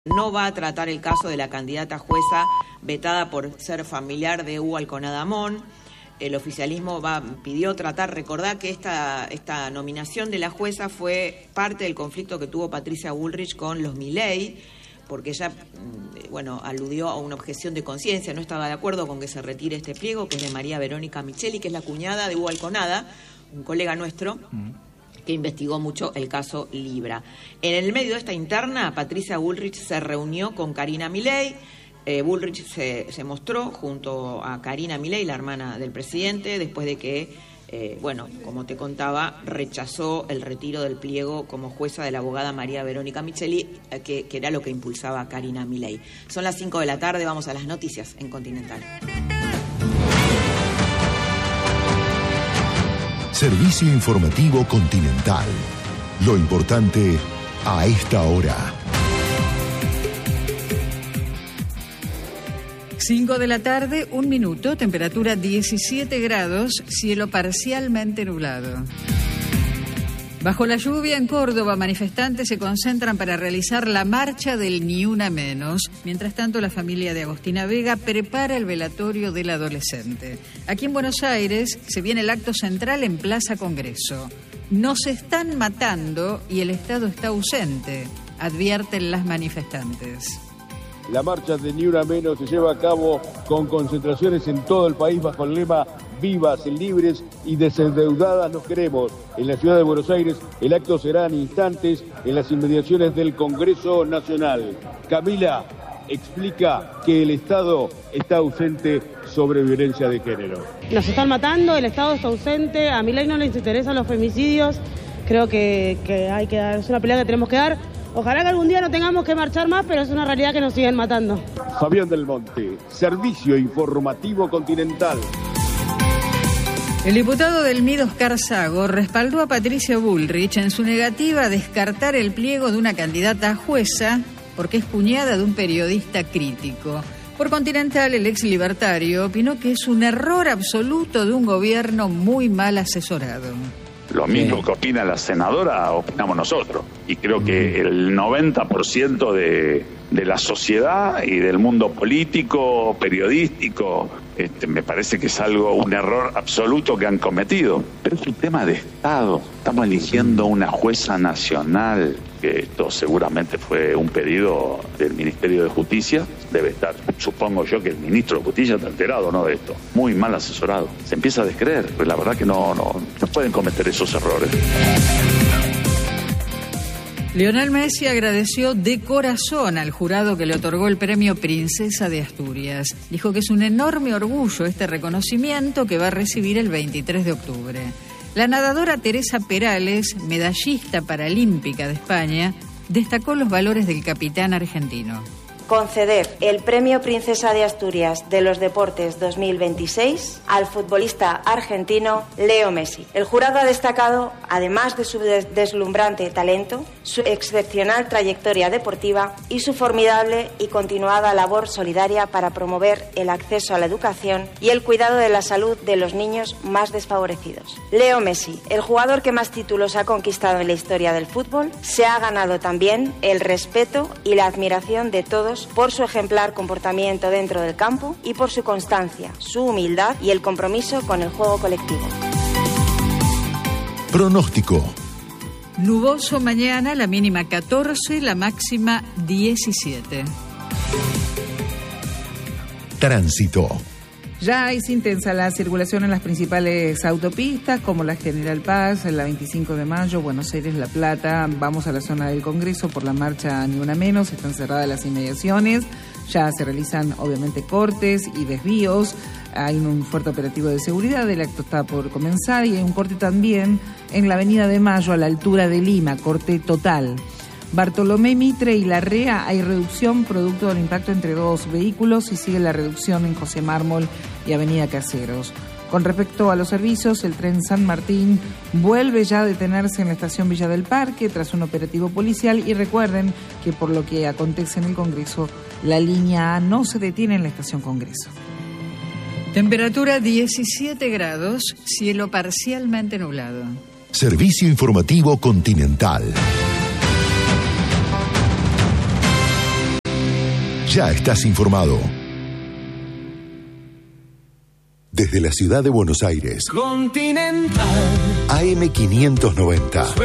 No va a tratar el caso de la candidata jueza vetada por ser familiar de Hugo Alconada Amón. El oficialismo pidió tratar, recordar que esta nominación de la jueza fue parte del conflicto que tuvo Patricia Bullrich con los Milei, porque ella, aludió a una objeción de conciencia, no estaba de acuerdo con que se retire este pliego, que es de María Verónica Micheli, que es la cuñada de Hugo Alconada, un colega nuestro, que investigó mucho el caso Libra. En el medio de esta interna, Patricia Bullrich se reunió con Karina Milei. Bullrich se mostró junto a Karina Milei, la hermana del presidente, después de que, como te contaba, rechazó el retiro del pliego como jueza de la abogada María Verónica Micheli, que era lo que impulsaba a Karina Milei. Son las 5 de la tarde, vamos a las noticias en Continental. Servicio informativo Continental. Lo importante a esta hora. 5 de la tarde, 1 minuto, temperatura 17 grados, cielo parcialmente nublado. Bajo la lluvia en Córdoba, manifestantes se concentran para realizar la marcha del Ni Una Menos. Mientras tanto, la familia de Agostina Vega prepara el velatorio del adolescente. Aquí en Buenos Aires se viene el acto central en Plaza Congreso. Nos están matando y el Estado está ausente, advierten las manifestantes. La marcha de Ni Una Menos se lleva a cabo con concentraciones en todo el país bajo el lema vivas, libres y desendeudadas nos queremos. En la ciudad de Buenos Aires el acto será en instantes en las inmediaciones del Congreso Nacional. Camila explica que el Estado está ausente sobre violencia de género. Nos están matando, el Estado está ausente, a Milei no les interesan los femicidios, creo que hay que dar, es una pelea que tenemos que dar. Ojalá que algún día no tengamos que marchar más, pero es una realidad que nos siguen matando. Fabián del Monte, Servicio Informativo Continental. El diputado del MID, Oscar Sago, respaldó a Patricia Bullrich en su negativa a descartar el pliego de una candidata a jueza porque es cuñada de un periodista crítico. Por Continental, el ex libertario opinó que es un error absoluto de un gobierno muy mal asesorado. Lo mismo que opina la senadora, opinamos nosotros. Y creo que el 90% de la sociedad y del mundo político, periodístico, me parece que es un error absoluto que han cometido. Pero es un tema de Estado. Estamos eligiendo una jueza nacional, que esto seguramente fue un pedido del Ministerio de Justicia. Debe estar, supongo yo, que el ministro de Justicia está enterado, ¿no?, de esto. Muy mal asesorado. Se empieza a descreer, pues la verdad que no pueden cometer esos errores. Lionel Messi agradeció de corazón al jurado que le otorgó el premio Princesa de Asturias. Dijo que es un enorme orgullo este reconocimiento que va a recibir el 23 de octubre. La nadadora Teresa Perales, medallista paralímpica de España, destacó los valores del capitán argentino. Conceder el Premio Princesa de Asturias de los Deportes 2026 al futbolista argentino Leo Messi. El jurado ha destacado, además de su deslumbrante talento, su excepcional trayectoria deportiva y su formidable y continuada labor solidaria para promover el acceso a la educación y el cuidado de la salud de los niños más desfavorecidos. Leo Messi, el jugador que más títulos ha conquistado en la historia del fútbol, se ha ganado también el respeto y la admiración de todos por su ejemplar comportamiento dentro del campo y por su constancia, su humildad y el compromiso con el juego colectivo. Pronóstico. Nuboso mañana, la mínima 14, la máxima 17. Tránsito. Ya es intensa la circulación en las principales autopistas, como la General Paz, la 25 de mayo, Buenos Aires, La Plata. Vamos a la zona del Congreso por la marcha Ni Una Menos, están cerradas las inmediaciones. Ya se realizan, obviamente, cortes y desvíos. Hay un fuerte operativo de seguridad, el acto está por comenzar y hay un corte también en la Avenida de Mayo, a la altura de Lima, corte total. Bartolomé Mitre y Larrea hay reducción producto del impacto entre dos vehículos y sigue la reducción en José Mármol y Avenida Caseros. Con respecto a los servicios, el tren San Martín vuelve ya a detenerse en la estación Villa del Parque tras un operativo policial y recuerden que por lo que acontece en el Congreso, la línea A no se detiene en la estación Congreso. Temperatura 17 grados, cielo parcialmente nublado. Servicio informativo Continental. Ya estás informado. Desde la ciudad de Buenos Aires, Continental. AM590.